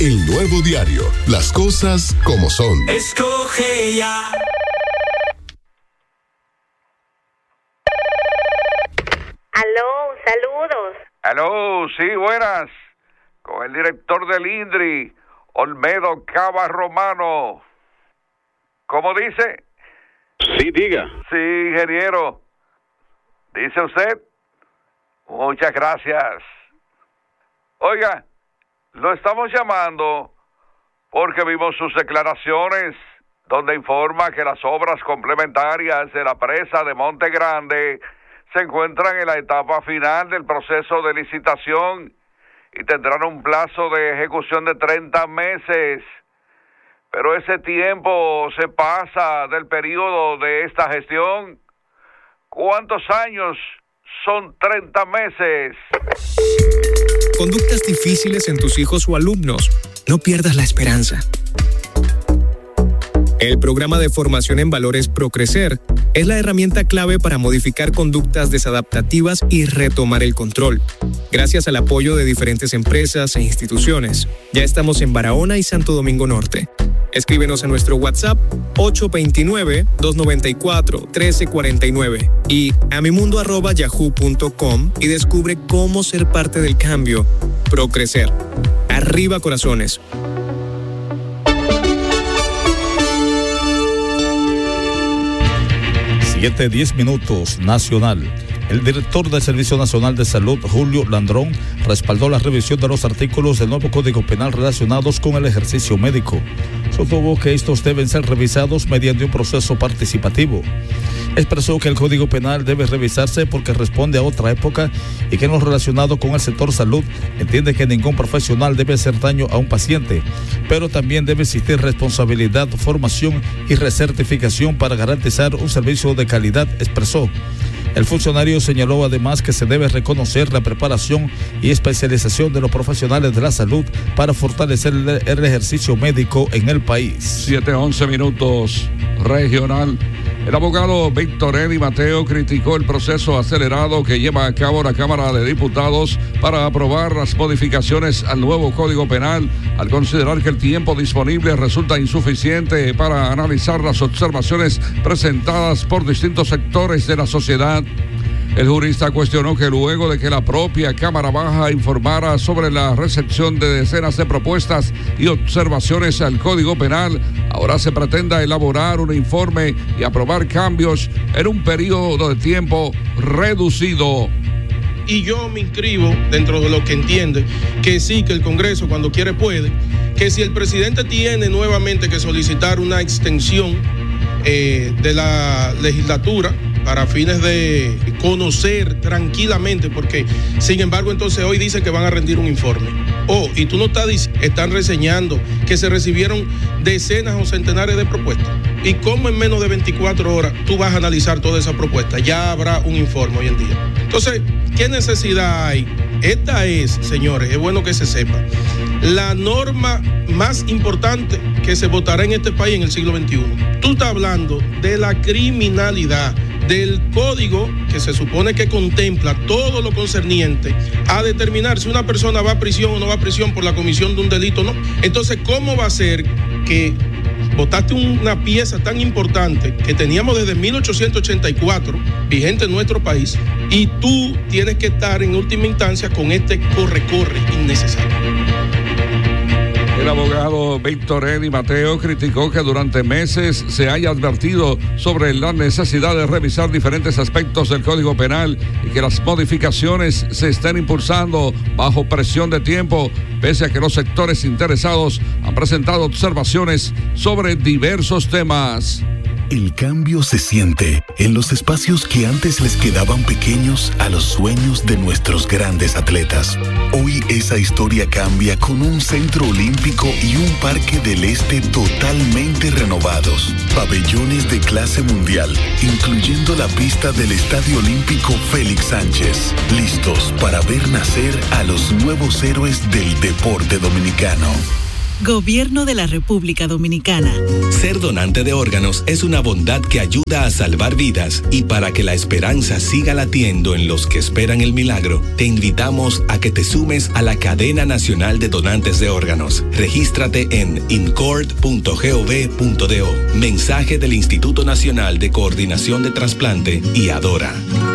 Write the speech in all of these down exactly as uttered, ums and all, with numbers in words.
El Nuevo Diario. Las cosas como son. Escoge ya. Aló, saludos. Aló, sí, buenas. Con el director del INDRI, Olmedo Cava Romano. ¿Cómo dice? Sí, diga. Sí, ingeniero. ¿Dice usted? Muchas gracias. Oiga, lo estamos llamando porque vimos sus declaraciones donde informa que las obras complementarias de la presa de Monte Grande se encuentran en la etapa final del proceso de licitación y tendrán un plazo de ejecución de treinta meses. Pero ese tiempo se pasa del periodo de esta gestión. ¿Cuántos años son treinta meses? Conductas difíciles en tus hijos o alumnos. No pierdas la esperanza. El programa de formación en valores ProCrecer es la herramienta clave para modificar conductas desadaptativas y retomar el control. Gracias al apoyo de diferentes empresas e instituciones, ya estamos en Barahona y Santo Domingo Norte. Escríbenos a nuestro WhatsApp ocho dos nueve, dos nueve cuatro, uno tres cuatro nueve y a mimundo arroba yahoo punto com y descubre cómo ser parte del cambio. ProCrecer. Arriba corazones. siete diez minutos, Nacional. El director del Servicio Nacional de Salud, Julio Landrón, respaldó la revisión de los artículos del nuevo Código Penal relacionados con el ejercicio médico. Sostuvo que estos deben ser revisados mediante un proceso participativo. Expresó que el Código Penal debe revisarse porque responde a otra época y que en lo relacionado con el sector salud entiende que ningún profesional debe hacer daño a un paciente, pero también debe existir responsabilidad, formación y recertificación para garantizar un servicio de calidad, expresó. El funcionario señaló además que se debe reconocer la preparación y especialización de los profesionales de la salud para fortalecer el, el ejercicio médico en el país. siete once minutos, regional. El abogado Víctor Edi Mateo criticó el proceso acelerado que lleva a cabo la Cámara de Diputados para aprobar las modificaciones al nuevo Código Penal, al considerar que el tiempo disponible resulta insuficiente para analizar las observaciones presentadas por distintos sectores de la sociedad. El jurista cuestionó que luego de que la propia Cámara Baja informara sobre la recepción de decenas de propuestas y observaciones al Código Penal, ahora se pretenda elaborar un informe y aprobar cambios en un periodo de tiempo reducido. Y yo me inscribo dentro de lo que entiende, que sí, que el Congreso cuando quiere puede, que si el presidente tiene nuevamente que solicitar una extensión eh, de la legislatura, para fines de conocer tranquilamente, porque sin embargo entonces hoy dicen que van a rendir un informe. Oh, y tú no estás diciendo, están reseñando que se recibieron decenas o centenares de propuestas. ¿Y cómo en menos de veinticuatro horas tú vas a analizar toda esa propuesta? Ya habrá un informe hoy en día. Entonces, ¿qué necesidad hay? Esta es, señores, es bueno que se sepa, la norma más importante que se votará en este país en el siglo veintiuno. Tú estás hablando de la criminalidad, del código que se supone que contempla todo lo concerniente a determinar si una persona va a prisión o no va a prisión por la comisión de un delito o no. Entonces, ¿cómo va a ser que votaste una pieza tan importante que teníamos desde mil ochocientos ochenta y cuatro vigente en nuestro país y tú tienes que estar en última instancia con este corre-corre innecesario? El abogado Víctor Edi Mateo criticó que durante meses se haya advertido sobre la necesidad de revisar diferentes aspectos del Código Penal y que las modificaciones se estén impulsando bajo presión de tiempo, pese a que los sectores interesados han presentado observaciones sobre diversos temas. El cambio se siente en los espacios que antes les quedaban pequeños a los sueños de nuestros grandes atletas. Hoy esa historia cambia con un centro olímpico y un parque del este totalmente renovados. Pabellones de clase mundial, incluyendo la pista del Estadio Olímpico Félix Sánchez. Listos para ver nacer a los nuevos héroes del deporte dominicano. Gobierno de la República Dominicana. Ser donante de órganos es una bondad que ayuda a salvar vidas, y para que la esperanza siga latiendo en los que esperan el milagro, te invitamos a que te sumes a la Cadena Nacional de Donantes de Órganos. Regístrate en incord punto gov punto do. Mensaje del Instituto Nacional de Coordinación de Trasplante y Adora.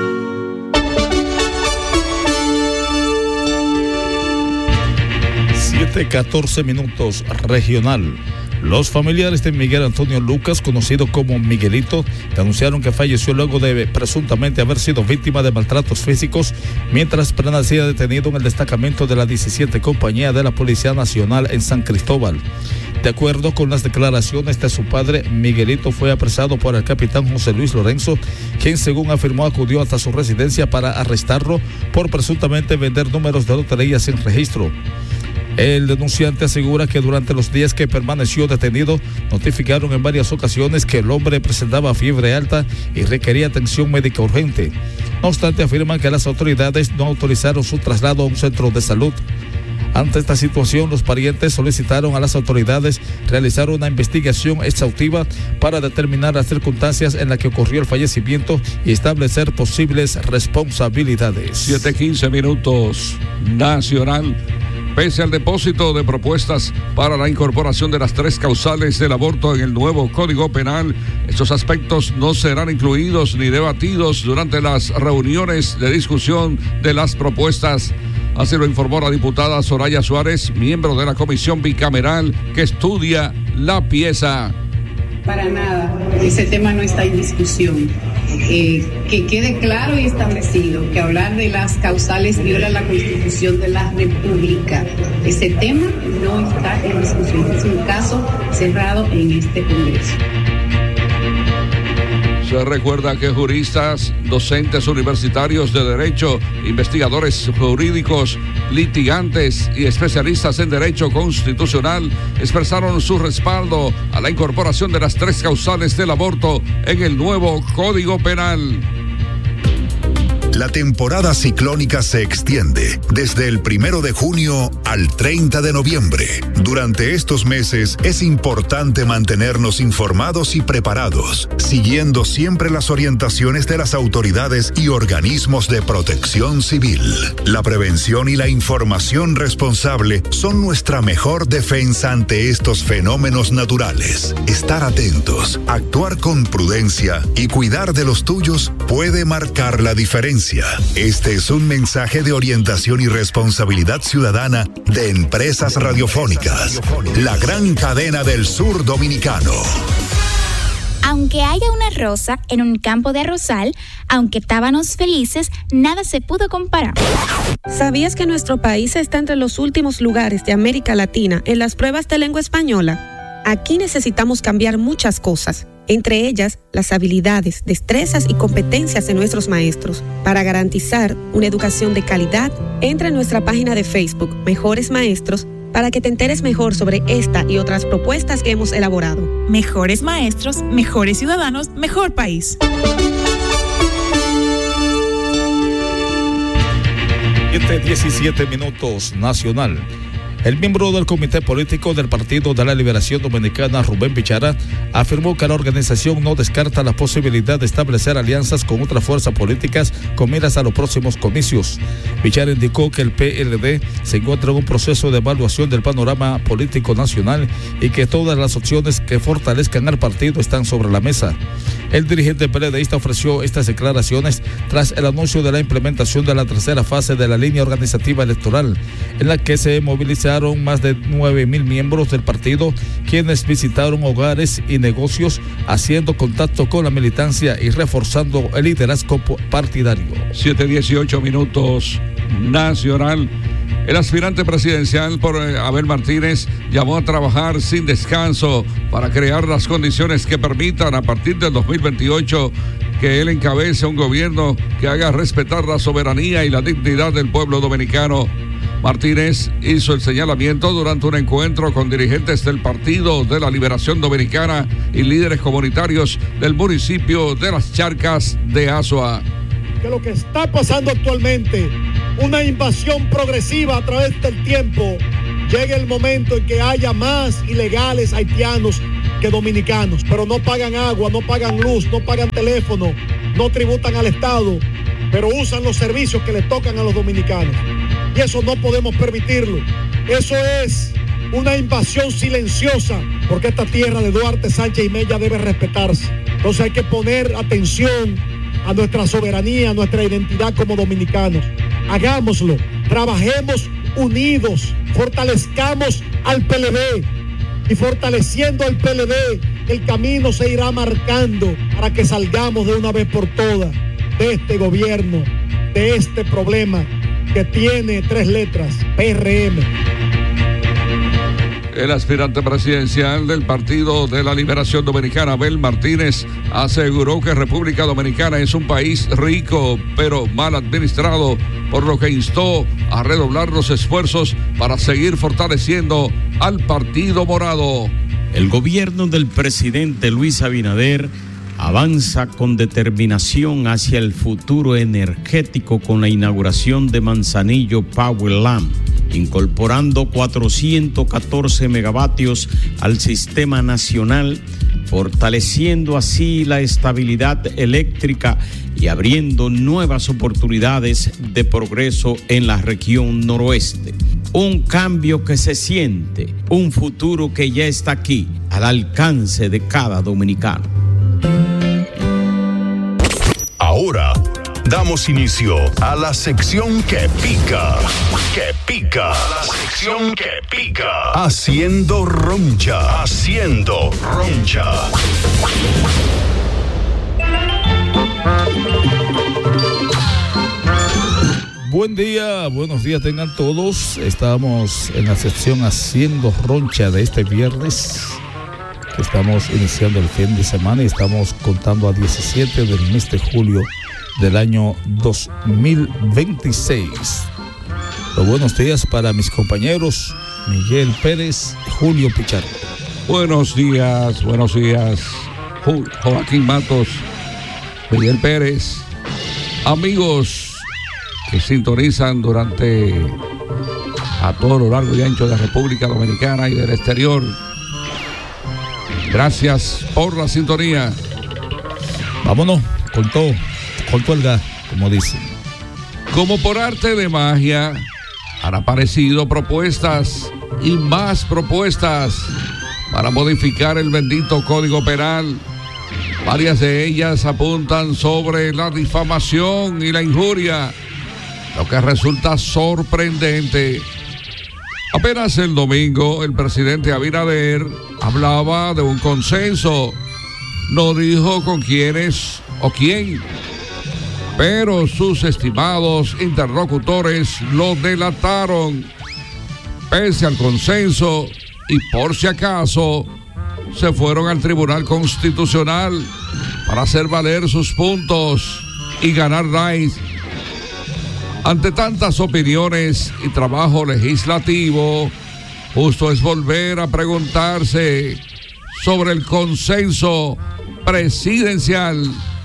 siete catorce minutos, regional. Los familiares de Miguel Antonio Lucas, conocido como Miguelito, denunciaron que falleció luego de presuntamente haber sido víctima de maltratos físicos mientras permanecía detenido en el destacamento de la diecisiete Compañía de la Policía Nacional en San Cristóbal. De acuerdo con las declaraciones de su padre, Miguelito fue apresado por el capitán José Luis Lorenzo, quien, según afirmó, acudió hasta su residencia para arrestarlo por presuntamente vender números de lotería sin registro. El denunciante asegura que durante los días que permaneció detenido, notificaron en varias ocasiones que el hombre presentaba fiebre alta y requería atención médica urgente. No obstante, afirman que las autoridades no autorizaron su traslado a un centro de salud. Ante esta situación, los parientes solicitaron a las autoridades realizar una investigación exhaustiva para determinar las circunstancias en las que ocurrió el fallecimiento y establecer posibles responsabilidades. siete quince minutos, nacional. Pese al depósito de propuestas para la incorporación de las tres causales del aborto en el nuevo Código Penal, estos aspectos no serán incluidos ni debatidos durante las reuniones de discusión de las propuestas. Así lo informó la diputada Soraya Suárez, miembro de la comisión bicameral que estudia la pieza. Para nada, ese tema no está en discusión. Eh, que quede claro y establecido que hablar de las causales viola la Constitución de la República. Ese tema no está en discusión, es un caso cerrado en este Congreso. Se recuerda que juristas, docentes universitarios de derecho, investigadores jurídicos, litigantes y especialistas en derecho constitucional expresaron su respaldo a la incorporación de las tres causales del aborto en el nuevo Código Penal. La temporada ciclónica se extiende desde el primero de junio al treinta de noviembre. Durante estos meses es importante mantenernos informados y preparados, siguiendo siempre las orientaciones de las autoridades y organismos de protección civil. La prevención y la información responsable son nuestra mejor defensa ante estos fenómenos naturales. Estar atentos, actuar con prudencia y cuidar de los tuyos puede marcar la diferencia. Este es un mensaje de orientación y responsabilidad ciudadana de Empresas Radiofónicas, la gran cadena del sur dominicano. Aunque haya una rosa en un campo de arrozal, aunque tábanos felices, nada se pudo comparar. ¿Sabías que nuestro país está entre los últimos lugares de América Latina en las pruebas de lengua española? Aquí necesitamos cambiar muchas cosas, entre ellas las habilidades, destrezas y competencias de nuestros maestros. Para garantizar una educación de calidad, entra en nuestra página de Facebook, Mejores Maestros, para que te enteres mejor sobre esta y otras propuestas que hemos elaborado. Mejores maestros, mejores ciudadanos, mejor país. diecisiete minutos, nacional. El miembro del Comité Político del Partido de la Liberación Dominicana, Rubén Bichara, afirmó que la organización no descarta la posibilidad de establecer alianzas con otras fuerzas políticas con miras a los próximos comicios. Bichara indicó que el P L D se encuentra en un proceso de evaluación del panorama político nacional y que todas las opciones que fortalezcan al partido están sobre la mesa. El dirigente PLDista ofreció estas declaraciones tras el anuncio de la implementación de la tercera fase de la línea organizativa electoral, en la que se movilizaron más de nueve mil miembros del partido, quienes visitaron hogares y negocios, haciendo contacto con la militancia y reforzando el liderazgo partidario. siete dieciocho minutos, nacional. El aspirante presidencial por Abel Martínez llamó a trabajar sin descanso para crear las condiciones que permitan a partir del dos mil veintiocho que él encabece un gobierno que haga respetar la soberanía y la dignidad del pueblo dominicano. Martínez hizo el señalamiento durante un encuentro con dirigentes del Partido de la Liberación Dominicana y líderes comunitarios del municipio de Las Charcas de Azua. Que lo que está pasando actualmente, una invasión progresiva a través del tiempo llegue el momento en que haya más ilegales haitianos que dominicanos, pero no pagan agua, no pagan luz, no pagan teléfono, no tributan al Estado, pero usan los servicios que le tocan a los dominicanos. Y eso no podemos permitirlo. Eso es una invasión silenciosa, porque esta tierra de Duarte, Sánchez y Mella debe respetarse. Entonces hay que poner atención a nuestra soberanía, a nuestra identidad como dominicanos. Hagámoslo, trabajemos unidos, fortalezcamos al P L D, y fortaleciendo al P L D, el camino se irá marcando para que salgamos de una vez por todas de este gobierno, de este problema que tiene tres letras, P R M. El aspirante presidencial del Partido de la Liberación Dominicana, Abel Martínez, aseguró que República Dominicana es un país rico, pero mal administrado, por lo que instó a redoblar los esfuerzos para seguir fortaleciendo al Partido Morado. El gobierno del presidente Luis Abinader avanza con determinación hacia el futuro energético con la inauguración de Manzanillo Power Lamp, incorporando cuatrocientos catorce megavatios al sistema nacional, fortaleciendo así la estabilidad eléctrica y abriendo nuevas oportunidades de progreso en la región noroeste. Un cambio que se siente, un futuro que ya está aquí, al alcance de cada dominicano. Ahora damos inicio a la sección que pica, que pica, la sección que pica, haciendo roncha, haciendo roncha. Buen día, buenos días tengan todos. Estamos en la sección Haciendo Roncha de este viernes. Estamos iniciando el fin de semana y estamos contando a diecisiete del mes de julio del año dos mil veintiséis. Los buenos días para mis compañeros Miguel Pérez y Julio Pichardo. Buenos días, buenos días, jo- Joaquín Matos, Miguel Pérez, amigos que sintonizan durante a todo lo largo y ancho de la República Dominicana y del exterior. Gracias por la sintonía. Vámonos con todo, con todo el gas, como dicen. Como por arte de magia, han aparecido propuestas y más propuestas para modificar el bendito Código Penal. Varias de ellas apuntan sobre la difamación y la injuria, lo que resulta sorprendente. Apenas el domingo, el presidente Abinader hablaba de un consenso. No dijo con quiénes o quién, pero sus estimados interlocutores lo delataron. Pese al consenso y por si acaso, se fueron al Tribunal Constitucional para hacer valer sus puntos y ganar likes. Ante tantas opiniones y trabajo legislativo, justo es volver a preguntarse sobre el consenso presidencial.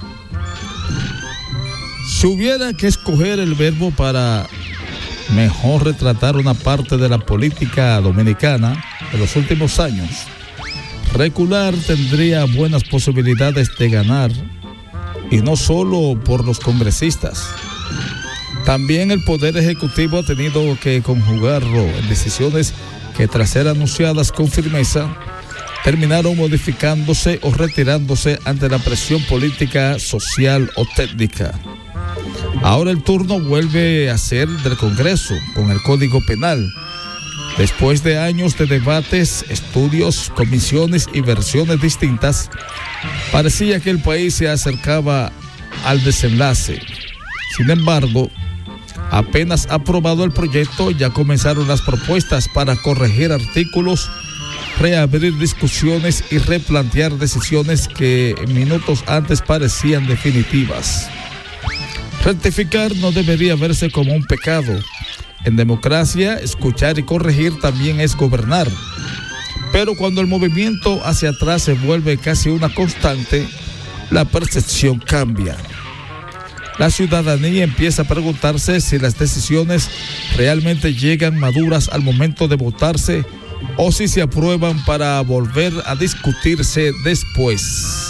Si hubiera que escoger el verbo para mejor retratar una parte de la política dominicana de los últimos años, recular tendría buenas posibilidades de ganar, y no solo por los congresistas. También el Poder Ejecutivo ha tenido que conjugarlo en decisiones que, tras ser anunciadas con firmeza, terminaron modificándose o retirándose ante la presión política, social o técnica. Ahora el turno vuelve a ser del Congreso con el Código Penal. Después de años de debates, estudios, comisiones y versiones distintas, parecía que el país se acercaba al desenlace. Sin embargo, apenas aprobado el proyecto, ya comenzaron las propuestas para corregir artículos, reabrir discusiones y replantear decisiones que minutos antes parecían definitivas. Rectificar no debería verse como un pecado. En democracia, escuchar y corregir también es gobernar. Pero cuando el movimiento hacia atrás se vuelve casi una constante, la percepción cambia. la ciudadanía empieza a preguntarse si las decisiones realmente llegan maduras al momento de votarse o si se aprueban para volver a discutirse después.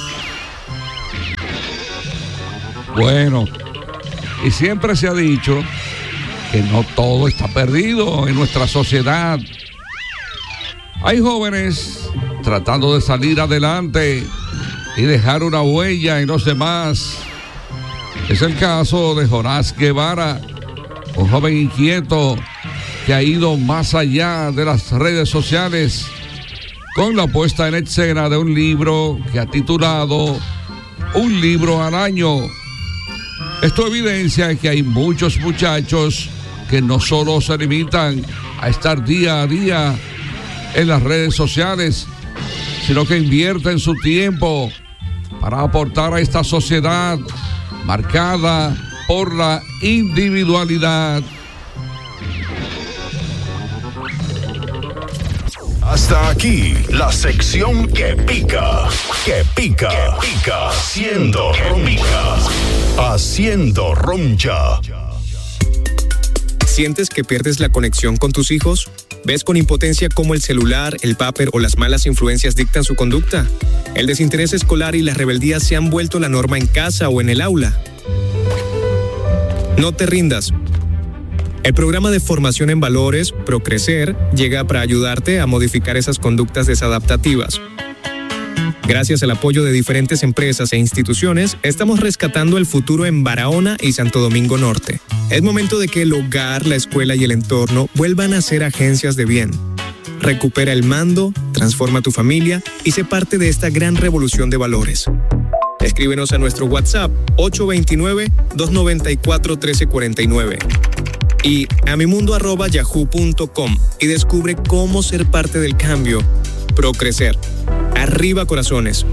Bueno, y siempre se ha dicho que no todo está perdido en nuestra sociedad. Hay jóvenes tratando de salir adelante y dejar una huella en los demás. Es el caso de Jonás Guevara, un joven inquieto que ha ido más allá de las redes sociales con la puesta en escena de un libro que ha titulado Un libro al año. Esto evidencia que hay muchos muchachos que no solo se limitan a estar día a día en las redes sociales, sino que invierten su tiempo para aportar a esta sociedad marcada por la individualidad. Hasta aquí la sección que pica, que pica, que pica, haciendo roncha, haciendo roncha. ¿Sientes que pierdes la conexión con tus hijos? ¿Ves con impotencia cómo el celular, el vapor o las malas influencias dictan su conducta? ¿El desinterés escolar y la rebeldía se han vuelto la norma en casa o en el aula? No te rindas. El programa de formación en valores, Procrecer, llega para ayudarte a modificar esas conductas desadaptativas. Gracias al apoyo de diferentes empresas e instituciones, estamos rescatando el futuro en Barahona y Santo Domingo Norte. Es momento de que el hogar, la escuela y el entorno vuelvan a ser agencias de bien. Recupera el mando, transforma tu familia y sé parte de esta gran revolución de valores. Escríbenos a nuestro WhatsApp ocho dos nueve, dos nueve cuatro, uno tres cuatro nueve y a mimundo arroba yahoo punto com y descubre cómo ser parte del cambio. Procrecer. Arriba corazones.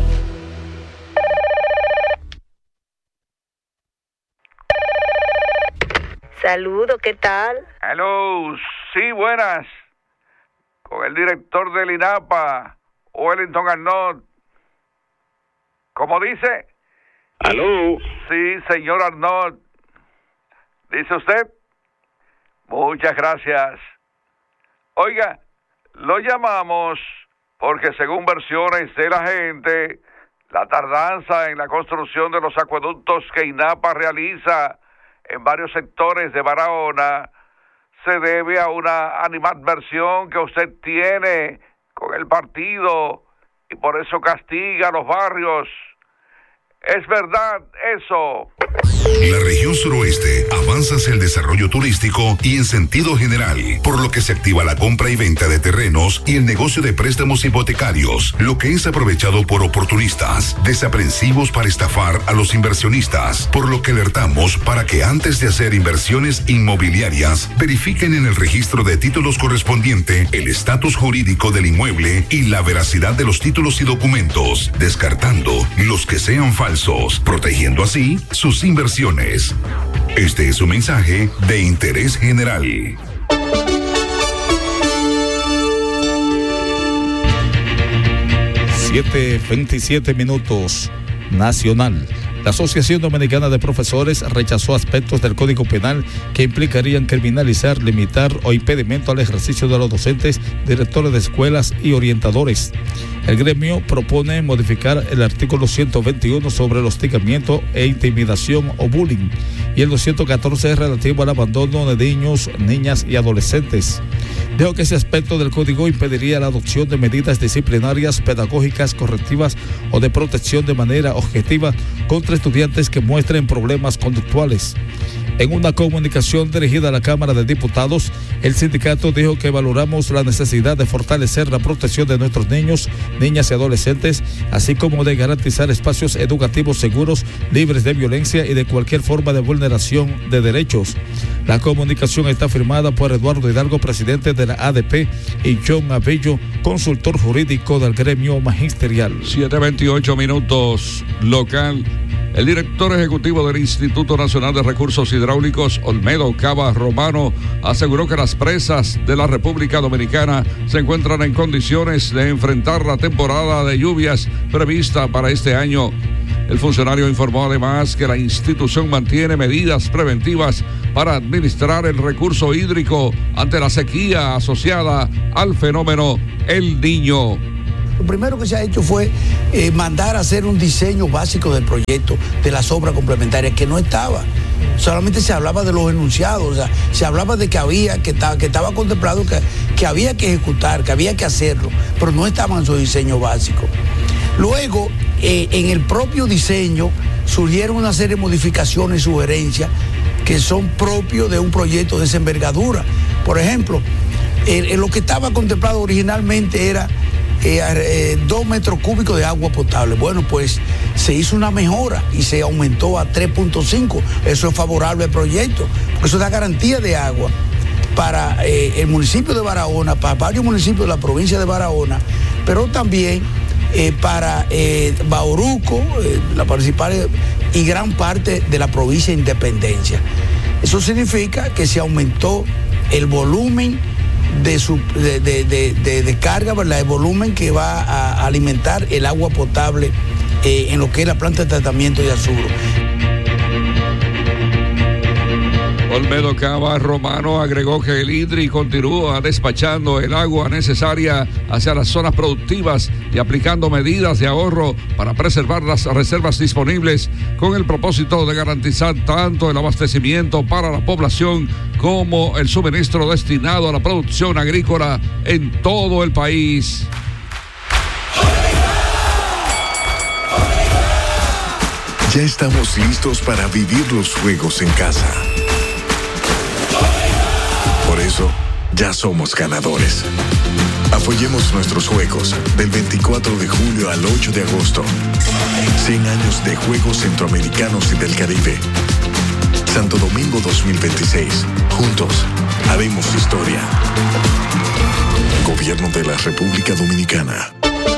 Saludo, ¿qué tal? Hello, sí, buenas. Con el director del INAPA, Wellington Arnold. ¿Cómo dice? Aló. Sí, señor Arnold. ¿Dice usted? Muchas gracias. Oiga, lo llamamos porque según versiones de la gente, la tardanza en la construcción de los acueductos que INAPA realiza en varios sectores de Barahona se debe a una animadversión que usted tiene con el partido y por eso castiga a los barrios. ¿Es verdad eso? La región suroeste avanza hacia el desarrollo turístico y en sentido general, por lo que se activa la compra y venta de terrenos y el negocio de préstamos hipotecarios, lo que es aprovechado por oportunistas, desaprensivos para estafar a los inversionistas, por lo que alertamos para que antes de hacer inversiones inmobiliarias, verifiquen en el registro de títulos correspondiente el estatus jurídico del inmueble y la veracidad de los títulos y documentos, descartando los que sean falsos, protegiendo así sus inversiones. Este es un mensaje de interés general. siete veintisiete minutos. Nacional. La Asociación Dominicana de Profesores rechazó aspectos del Código Penal que implicarían criminalizar, limitar o impedimento al ejercicio de los docentes, directores de escuelas y orientadores. El gremio propone modificar el artículo ciento veintiuno sobre el hostigamiento e intimidación o bullying y el doscientos catorce relativo al abandono de niños, niñas y adolescentes. Dijo que ese aspecto del código impediría la adopción de medidas disciplinarias, pedagógicas, correctivas o de protección de manera objetiva contra estudiantes que muestren problemas conductuales. En una comunicación dirigida a la Cámara de Diputados, el sindicato dijo que valoramos la necesidad de fortalecer la protección de nuestros niños, niñas y adolescentes, así como de garantizar espacios educativos seguros, libres de violencia y de cualquier forma de vulneración de derechos. La comunicación está firmada por Eduardo Hidalgo, presidente de la A D P, y John Abello, consultor jurídico del gremio magisterial. siete veintiocho minutos local. El director ejecutivo del Instituto Nacional de Recursos Hidráulicos, Olmedo Cava Romano, aseguró que las presas de la República Dominicana se encuentran en condiciones de enfrentar la temporada de lluvias prevista para este año. El funcionario informó además que la institución mantiene medidas preventivas para administrar el recurso hídrico ante la sequía asociada al fenómeno El Niño. Lo primero que se ha hecho fue eh, mandar a hacer un diseño básico del proyecto de las obras complementarias que no estaba. Solamente se hablaba de los enunciados, o sea, se hablaba de que había, que estaba, que estaba contemplado que, que había que ejecutar, que había que hacerlo, pero no estaba en su diseño básico. Luego, eh, en el propio diseño surgieron una serie de modificaciones y sugerencias que son propios de un proyecto de esa envergadura. Por ejemplo, eh, lo que estaba contemplado originalmente era Eh, eh, dos metros cúbicos de agua potable. Bueno, pues se hizo una mejora y se aumentó a tres punto cinco. Eso es favorable al proyecto, porque eso da garantía de agua para eh, el municipio de Barahona, para varios municipios de la provincia de Barahona, pero también eh, para eh, Bauruco, eh, la principal y gran parte de la provincia de Independencia. Eso significa que se aumentó el volumen de, su, de, de, de, de, de carga, ¿verdad? El volumen que va a alimentar el agua potable eh, en lo que es la planta de tratamiento de Azuro. Olmedo Cava Romano agregó que el IDRI continúa despachando el agua necesaria hacia las zonas productivas y aplicando medidas de ahorro para preservar las reservas disponibles con el propósito de garantizar tanto el abastecimiento para la población como el suministro destinado a la producción agrícola en todo el país. Ya estamos listos para vivir los juegos en casa. Por eso, ya somos ganadores. Apoyemos nuestros juegos del veinticuatro de julio al ocho de agosto. cien años de Juegos Centroamericanos y del Caribe. Santo Domingo dos mil veintiséis. Juntos, haremos historia. Gobierno de la República Dominicana.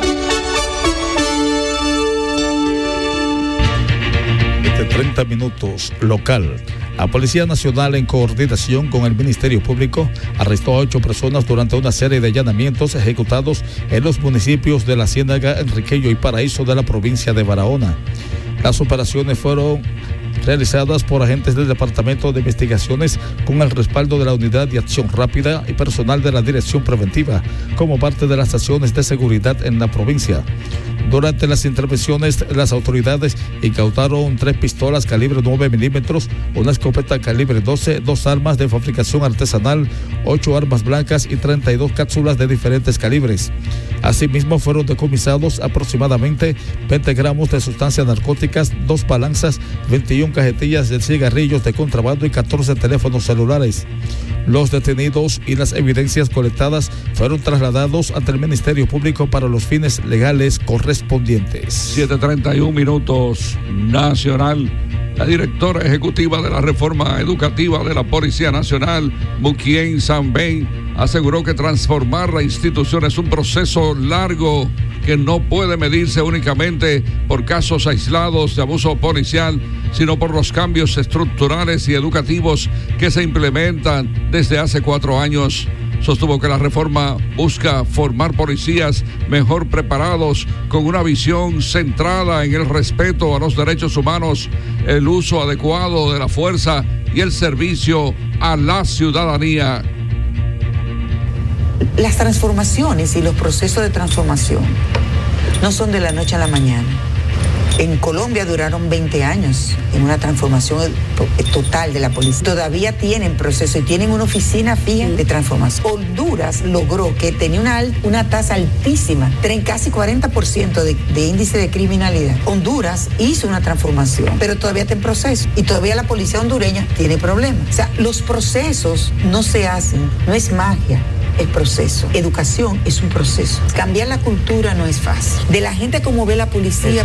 treinta minutos local. La Policía Nacional, en coordinación con el Ministerio Público, arrestó a ocho personas durante una serie de allanamientos ejecutados en los municipios de La Ciénaga, Enriquillo y Paraíso de la provincia de Barahona. Las operaciones fueron realizadas por agentes del Departamento de Investigaciones con el respaldo de la Unidad de Acción Rápida y personal de la Dirección Preventiva, como parte de las acciones de seguridad en la provincia. Durante las intervenciones, las autoridades incautaron tres pistolas calibre nueve milímetros, una escopeta calibre doce, dos armas de fabricación artesanal, ocho armas blancas y treinta y dos cápsulas de diferentes calibres. Asimismo, fueron decomisados aproximadamente veinte gramos de sustancias narcóticas, dos balanzas, veintiuna cajetillas de cigarrillos de contrabando y catorce teléfonos celulares. Los detenidos y las evidencias colectadas fueron trasladados ante el Ministerio Público para los fines legales correspondientes. siete treinta y uno minutos nacional. La directora ejecutiva de la reforma educativa de la Policía Nacional, Mukien Sanbei, aseguró que transformar la institución es un proceso largo que no puede medirse únicamente por casos aislados de abuso policial, sino por los cambios estructurales y educativos que se implementan desde hace cuatro años. Sostuvo que la reforma busca formar policías mejor preparados, con una visión centrada en el respeto a los derechos humanos, el uso adecuado de la fuerza y el servicio a la ciudadanía. Las transformaciones y los procesos de transformación no son de la noche a la mañana. En Colombia duraron veinte años en una transformación total de la policía. Todavía tienen proceso y tienen una oficina fija de transformación. Honduras logró que tenía una, una tasa altísima, casi cuarenta por ciento de, de índice de criminalidad. Honduras hizo una transformación, pero todavía está en proceso. Y todavía la policía hondureña tiene problemas. O sea, los procesos no se hacen, no es magia. El proceso. Educación es un proceso. Cambiar la cultura no es fácil. De la gente como ve la policía.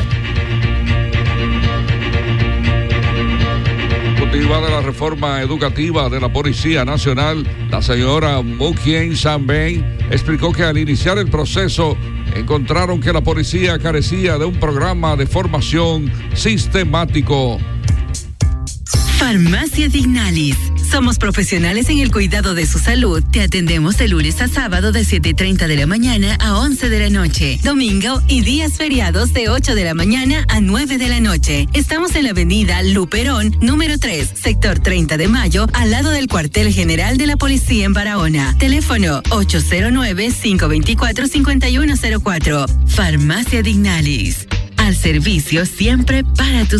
Ejecutiva de la reforma educativa de la Policía Nacional, la señora Mukien Sanbei, explicó que al iniciar el proceso encontraron que la policía carecía de un programa de formación sistemático. Farmacia Dignalis, Somos profesionales en el cuidado de su salud. Te atendemos de lunes a sábado de siete y treinta de la mañana a once de la noche. Domingo y días feriados de ocho de la mañana a nueve de la noche. Estamos en la avenida Luperón, número tres, sector treinta de mayo, al lado del cuartel general de la policía en Barahona. Teléfono ocho cero nueve, cinco dos cuatro, cinco uno cero cuatro. Farmacia Dignalis. Al servicio siempre para tus